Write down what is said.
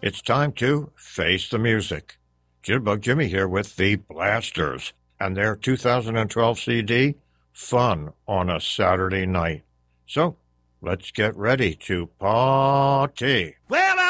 It's time to face the music. Jitterbug Jimmy here with the Blasters and their 2012 CD, Fun on a Saturday Night. So, let's get ready to party. Well,